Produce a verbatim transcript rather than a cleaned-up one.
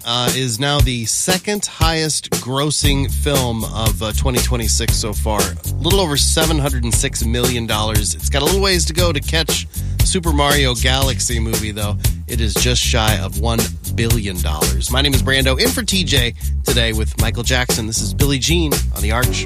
uh, is now the second highest grossing film of uh, twenty twenty-six so far. A little over seven hundred six million dollars. It's got a little ways to go to catch Super Mario Galaxy movie, though. It is just shy of one billion dollars. My name is Brando, in for T J today with Michael Jackson. This is Billie Jean on The Arch.